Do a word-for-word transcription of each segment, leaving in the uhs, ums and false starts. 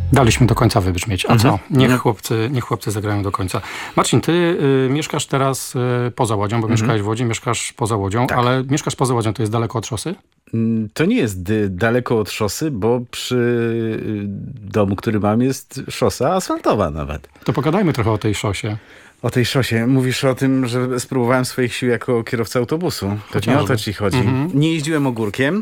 Daliśmy do końca wybrzmieć. A Mhm. co? Niech chłopcy, niech chłopcy zagrają do końca. Marcin, ty y, mieszkasz teraz y, poza Łodzią, bo Mhm. mieszkałeś w Łodzi, mieszkasz poza Łodzią, Tak. ale mieszkasz poza Łodzią, to jest daleko od szosy? Mm, To nie jest dy- daleko od szosy, bo przy y, domu, który mam, jest szosa asfaltowa nawet. To pogadajmy trochę o tej szosie. O tej szosie. Mówisz o tym, że spróbowałem swoich sił jako kierowca autobusu. To nie o to Chociażby. ci chodzi. Mhm. Nie jeździłem ogórkiem.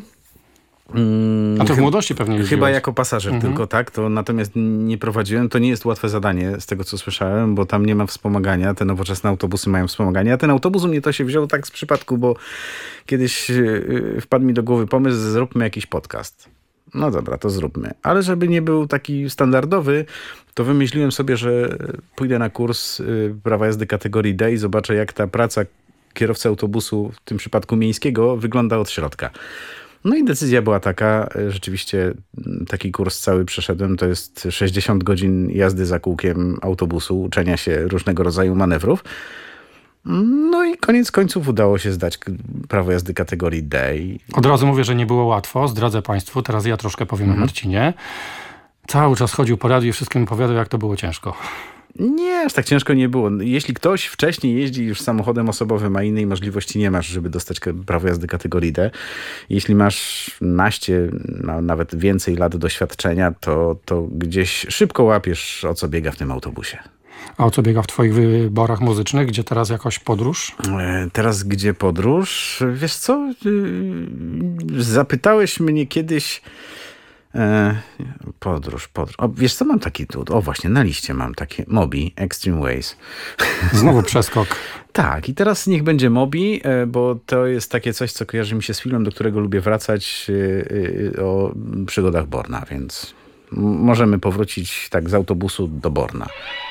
Mm, A to w chy- młodości pewnie jeździłeś. Chyba jako pasażer Mhm. tylko, tak? To natomiast nie prowadziłem. To nie jest łatwe zadanie, z tego co słyszałem, bo tam nie ma wspomagania. Te nowoczesne autobusy mają wspomaganie. A ten autobus u mnie to się wziął tak z przypadku, bo kiedyś yy, wpadł mi do głowy pomysł, zróbmy jakiś podcast. No dobra, to zróbmy. Ale żeby nie był taki standardowy, to wymyśliłem sobie, że pójdę na kurs y, prawa jazdy kategorii D i zobaczę, jak ta praca kierowcy autobusu, w tym przypadku miejskiego, wygląda od środka. No i decyzja była taka, y, rzeczywiście y, taki kurs cały przeszedłem, to jest sześćdziesiąt godzin jazdy za kółkiem autobusu, uczenia się różnego rodzaju manewrów. No i koniec końców udało się zdać k- prawo jazdy kategorii D. I Od razu mówię, że nie było łatwo, zdradzę państwu, teraz ja troszkę powiem Mhm. o Marcinie. Cały czas chodził po radiu i wszystkim opowiadał, jak to było ciężko. Nie, aż tak ciężko nie było. Jeśli ktoś wcześniej jeździ już samochodem osobowym, a innej możliwości nie masz, żeby dostać k- prawo jazdy kategorii D, jeśli masz naście, no, nawet więcej lat doświadczenia, to, to gdzieś szybko łapiesz, o co biega w tym autobusie. A o co biega w twoich wyborach muzycznych, gdzie teraz jakoś podróż? E, Teraz gdzie podróż? Wiesz co? Yy, Zapytałeś mnie kiedyś... E, podróż, podróż. O, wiesz co, mam taki tu. O właśnie, na liście mam takie. Mobi, Extreme Ways. Znowu przeskok. Tak, i teraz niech będzie Mobi, e, bo to jest takie coś, co kojarzy mi się z filmem, do którego lubię wracać, e, e, o przygodach Borna, więc m- możemy powrócić tak z autobusu do Borna.